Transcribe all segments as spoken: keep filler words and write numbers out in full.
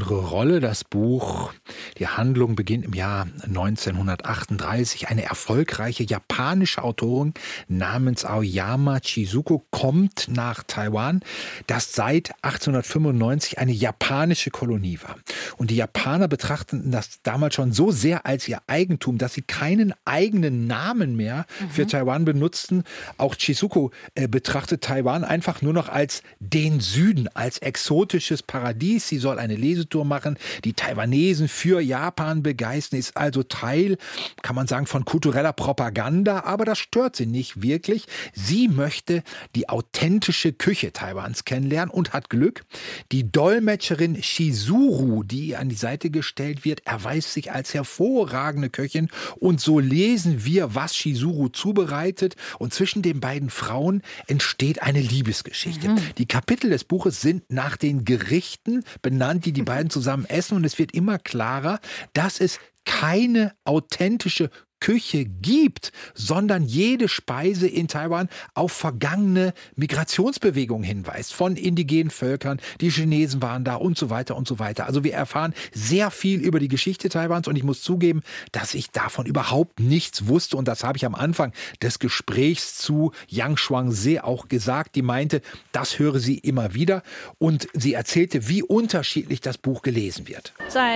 besondere Rolle. Das Buch, die Handlung beginnt im Jahr neunzehnhundertachtunddreißig. Eine erfolgreiche japanische Autorin namens Aoyama Chizuko kommt nach Taiwan, das seit achtzehnhundertfünfundneunzig eine japanische Kolonie war. Und die Japaner betrachteten das damals schon so sehr als ihr Eigentum, dass sie keinen eigenen Namen mehr mhm. für Taiwan benutzten. Auch Chizuko äh, betrachtet Taiwan einfach nur noch als den Süden, als exotisches Paradies. Sie soll eine Lesetour machen, die Taiwanesen für Japan begeistern, ist also Teil, kann man sagen, von kultureller Propaganda, aber das stört sie nicht wirklich. Sie möchte die authentische Küche Taiwans kennenlernen und hat Glück. Die Dolmetscherin Shizuru, die an die Seite gestellt wird, erweist sich als hervorragende Köchin und so lesen wir, was Shizuru zubereitet und zwischen den beiden Frauen entsteht eine Liebesgeschichte. Mhm. Die Kapitel des Buches sind nach den Gerichten benannt, die die beiden zusammen essen und es wird immer klarer, dass es keine authentische Küche gibt, sondern jede Speise in Taiwan auf vergangene Migrationsbewegungen hinweist. Von indigenen Völkern, die Chinesen waren da und so weiter und so weiter. Also wir erfahren sehr viel über die Geschichte Taiwans und ich muss zugeben, dass ich davon überhaupt nichts wusste und das habe ich am Anfang des Gesprächs zu Yang Shuangzi auch gesagt. Die meinte, das höre sie immer wieder und sie erzählte, wie unterschiedlich das Buch gelesen wird.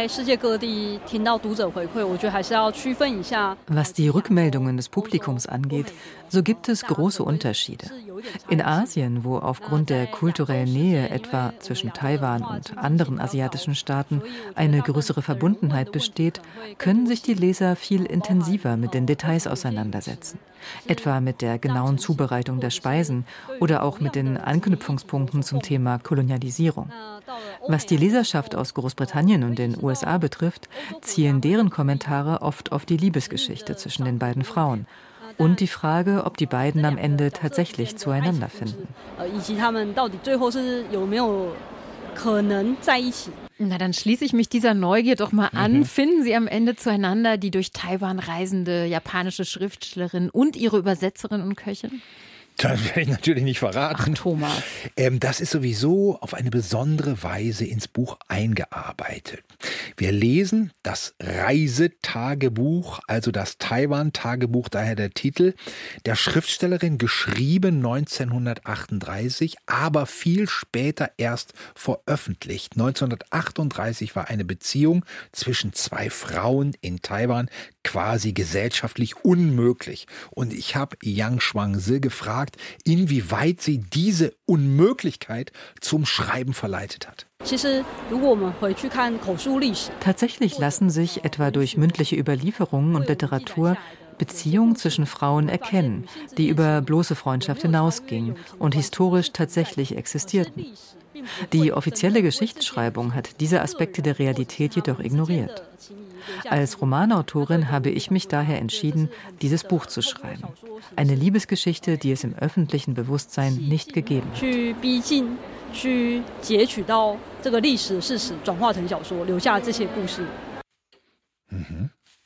Was die Rückmeldungen des Publikums angeht, so gibt es große Unterschiede. In Asien, wo aufgrund der kulturellen Nähe etwa zwischen Taiwan und anderen asiatischen Staaten eine größere Verbundenheit besteht, können sich die Leser viel intensiver mit den Details auseinandersetzen. Etwa mit der genauen Zubereitung der Speisen oder auch mit den Anknüpfungspunkten zum Thema Kolonialisierung. Was die Leserschaft aus Großbritannien und den U S A betrifft, zielen deren Kommentare oft auf die Liebesgeschichte zwischen den beiden Frauen und die Frage, ob die beiden am Ende tatsächlich zueinander finden. Na, dann schließe ich mich dieser Neugier doch mal an. Mhm. Finden Sie am Ende zueinander die durch Taiwan reisende japanische Schriftstellerin und ihre Übersetzerin und Köchin? Das werde ich natürlich nicht verraten. Ach, Thomas. Ähm, das ist sowieso auf eine besondere Weise ins Buch eingearbeitet. Wir lesen das Reisetagebuch, also das Taiwan-Tagebuch, daher der Titel, der Schriftstellerin, geschrieben neunzehnhundertachtunddreißig, aber viel später erst veröffentlicht. neunzehnhundertachtunddreißig war eine Beziehung zwischen zwei Frauen in Taiwan quasi gesellschaftlich unmöglich. Und ich habe Yang Shuangzi gefragt, inwieweit sie diese Unmöglichkeit zum Schreiben verleitet hat. Tatsächlich lassen sich etwa durch mündliche Überlieferungen und Literatur Beziehungen zwischen Frauen erkennen, die über bloße Freundschaft hinausgingen und historisch tatsächlich existierten. Die offizielle Geschichtsschreibung hat diese Aspekte der Realität jedoch ignoriert. Als Romanautorin habe ich mich daher entschieden, dieses Buch zu schreiben. Eine Liebesgeschichte, die es im öffentlichen Bewusstsein nicht gegeben hat. Mhm.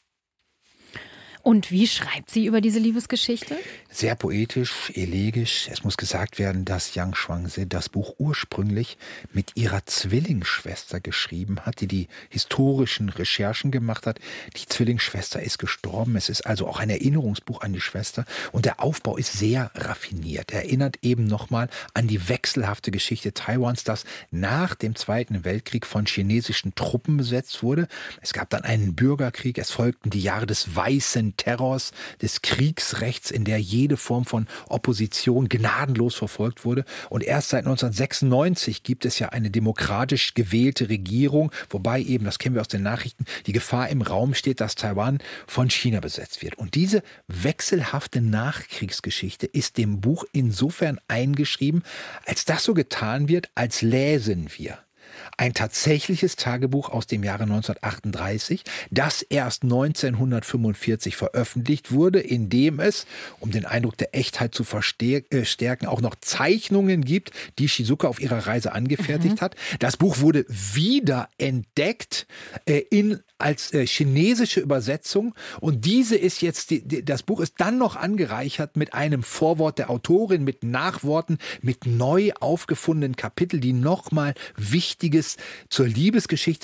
Und wie schreibt sie über diese Liebesgeschichte? Sehr poetisch, elegisch. Es muss gesagt werden, dass Yang Shuangzi das Buch ursprünglich mit ihrer Zwillingsschwester geschrieben hat, die die historischen Recherchen gemacht hat. Die Zwillingsschwester ist gestorben. Es ist also auch ein Erinnerungsbuch an die Schwester. Und der Aufbau ist sehr raffiniert. Er erinnert eben nochmal an die wechselhafte Geschichte Taiwans, das nach dem Zweiten Weltkrieg von chinesischen Truppen besetzt wurde. Es gab dann einen Bürgerkrieg. Es folgten die Jahre des Weißen Terrors, des Kriegsrechts, in der jede Form von Opposition gnadenlos verfolgt wurde. Und erst seit neunzehnhundertsechsundneunzig gibt es ja eine demokratisch gewählte Regierung, wobei eben, das kennen wir aus den Nachrichten, die Gefahr im Raum steht, dass Taiwan von China besetzt wird. Und diese wechselhafte Nachkriegsgeschichte ist dem Buch insofern eingeschrieben, als das so getan wird, als läsen wir ein tatsächliches Tagebuch aus dem Jahre neunzehnhundertachtunddreißig, das erst neunzehnhundertfünfundvierzig veröffentlicht wurde, in dem es, um den Eindruck der Echtheit zu verstärken, auch noch Zeichnungen gibt, die Shizuka auf ihrer Reise angefertigt mhm. hat. Das Buch wurde wiederentdeckt äh, in als äh, chinesische Übersetzung und diese ist jetzt, die, die, das Buch ist dann noch angereichert mit einem Vorwort der Autorin, mit Nachworten, mit neu aufgefundenen Kapiteln, die nochmal Wichtiges zur Liebesgeschichte